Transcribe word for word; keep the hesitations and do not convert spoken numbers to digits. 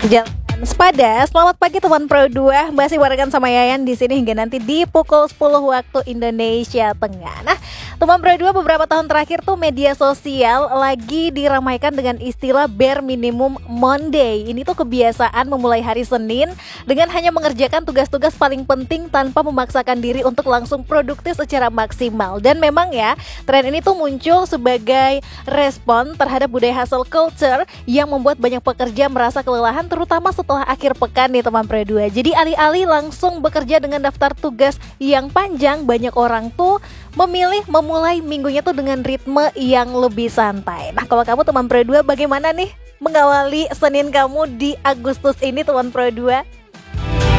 Jalan sepada. Selamat pagi teman Pro dua. Masih barengan sama Yayan di sini hingga nanti di pukul sepuluh waktu Indonesia Tengah. Nah, teman Pro dua, beberapa tahun terakhir tuh media sosial lagi diramaikan dengan istilah bare minimum Monday. Ini tuh kebiasaan memulai hari Senin dengan hanya mengerjakan tugas-tugas paling penting tanpa memaksakan diri untuk langsung produktif secara maksimal. Dan memang ya, tren ini tuh muncul sebagai respon terhadap budaya hustle culture yang membuat banyak pekerja merasa kelelahan, terutama setelah akhir pekan nih teman Pro dua. Jadi alih-alih langsung bekerja dengan daftar tugas yang panjang, banyak orang tuh memilih memulai minggunya tuh dengan ritme yang lebih santai. Nah, kalau kamu teman Pro dua, bagaimana nih mengawali Senin kamu di Agustus ini teman Pro dua?